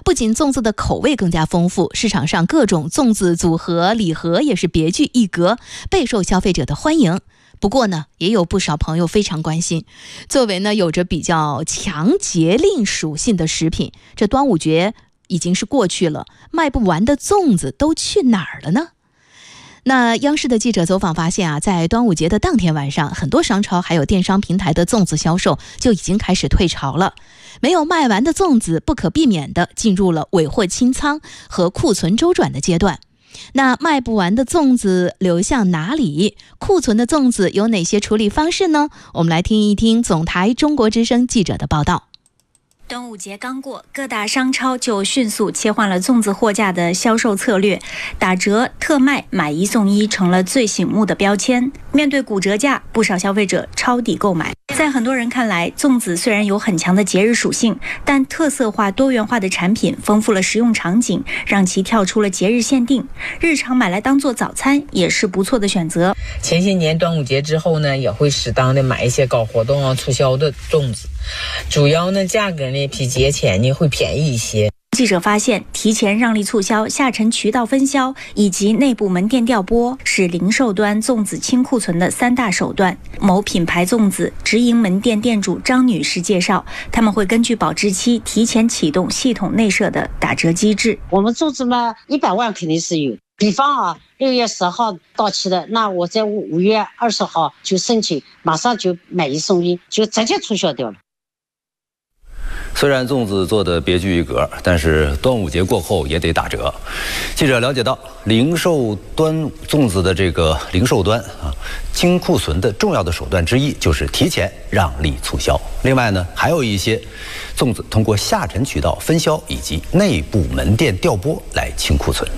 不仅粽子的口味更加丰富，市场上各种粽子组合、礼盒也是别具一格，备受消费者的欢迎。不过呢，也有不少朋友非常关心，作为呢有着比较强节令属性的食品，这端午节已经是过去了，卖不完的粽子都去哪儿了呢？那央视的记者走访发现啊，在端午节的当天晚上，很多商超还有电商平台的粽子销售就已经开始退潮了。没有卖完的粽子不可避免地进入了尾货清仓和库存周转的阶段。那卖不完的粽子流向哪里？库存的粽子有哪些处理方式呢？我们来听一听总台中国之声记者的报道。 端午节刚过，各大商超就迅速切换了粽子货架的销售策略，打折、特卖、买一送一成了最醒目的标签。面对骨折价，不少消费者抄底购买。在很多人看来，粽子虽然有很强的节日属性，但特色化、多元化的产品丰富了食用场景，让其跳出了节日限定。日常买来当做早餐也是不错的选择。 前些年端午节之后呢，也会适当的买一些搞活动啊、促销的粽子，主要呢价格呢比节前呢会便宜一些。 记者发现，提前让利促销、下沉渠道分销以及内部门店调拨是零售端粽子清库存的3大手段。某品牌粽子直营门店店主张女士介绍，他们会根据保质期提前启动系统内设的打折机制。 我们粽子嘛，100万肯定是有。比方啊，6月10号到期的，那我在5月20号就申请，马上就买一送一，就直接促销掉了。 虽然粽子做的别具一格，但是端午节过后也得打折。记者了解到，零售端粽子的这个零售端啊，清库存的重要的手段之一就是提前让利促销。另外呢，还有一些粽子通过下沉渠道分销以及内部门店调拨来清库存。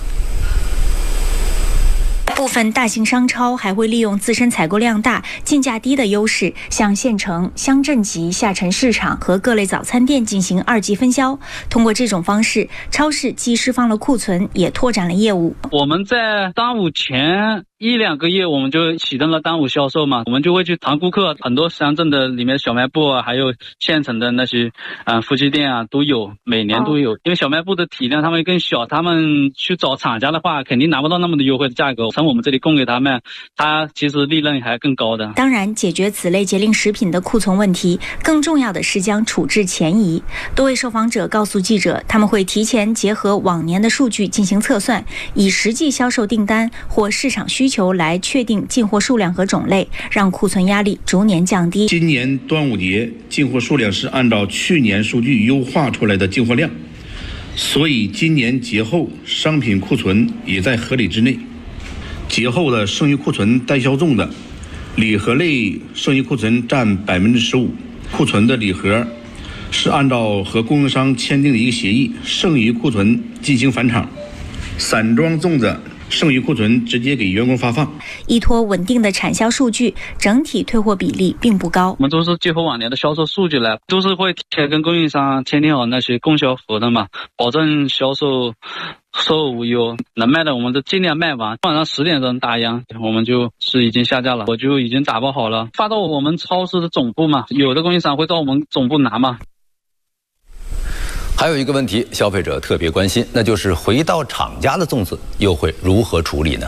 部分大型商超还会利用自身采购量大、进价低的优势，向县城、乡镇级下沉市场和各类早餐店进行2级分销。通过这种方式，超市既释放了库存，也拓展了业务。 我们在端午前1-2个月，我们就启动了端午销售嘛，我们就会去谈顾客，很多乡镇的里面小卖部啊，还有县城的那些夫妻店啊都有，每年都有。因为小卖部的体量他们更小，他们去找厂家的话，肯定拿不到那么的优惠的价格，从我们这里供给他们，他其实利润还更高的。 当然，解决此类节令食品的库存问题，更重要的是将处置前移。多位受访者告诉记者，他们会提前结合往年的数据进行测算，以实际销售订单或市场需求来确定进货数量和种类，让库存压力逐年降低。 今年端午节进货数量是按照去年数据优化出来的进货量，所以今年节后商品库存也在合理之内。节后的剩余库存待销中的礼盒类剩余库存占15%，库存的礼盒是按照和供应商签订的一个协议，剩余库存进行返厂，散装粽子剩余库存直接给员工发放。 依托稳定的产销数据，整体退货比例并不高。 我们都是结合往年的销售数据来，都是会提前跟供应商签订好那些供销合同嘛，保证销售售后无忧，能卖的我们都尽量卖完。晚上10点钟打烊，我们就是已经下架了，我就已经打包好了，发到我们超市的总部嘛，有的供应商会到我们总部拿嘛。 还有一个问题，消费者特别关心，那就是回到厂家的粽子又会如何处理呢？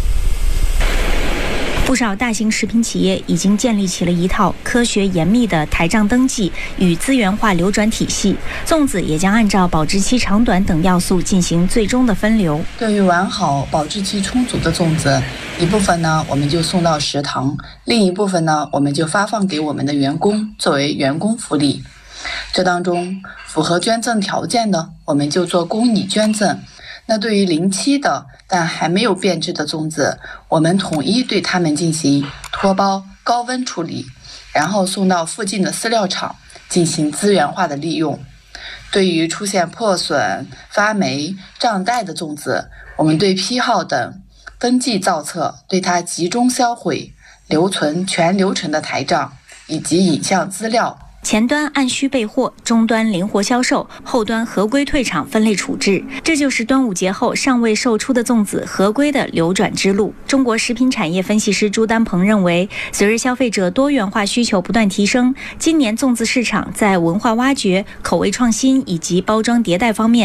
不少大型食品企业已经建立起了一套科学严密的台账登记与资源化流转体系，粽子也将按照保质期长短等要素进行最终的分流。 对于完好、保质期充足的粽子，一部分呢我们就送到食堂，另一部分呢我们就发放给我们的员工作为员工福利。这当中符合捐赠条件的，我们就做公益捐赠。那对于临期的但还没有变质的粽子，我们统一对它们进行脱包、高温处理，然后送到附近的饲料厂进行资源化的利用。对于出现破损、发霉、胀袋的粽子，我们对批号等登记造册，对它集中销毁，留存全流程的台账以及影像资料。 前端按需备货，终端灵活销售，后端合规退场分类处置，这就是端午节后尚未售出的粽子合规的流转之路。中国食品产业分析师朱丹鹏认为，随着消费者多元化需求不断提升，今年粽子市场在文化挖掘、口味创新以及包装迭代方面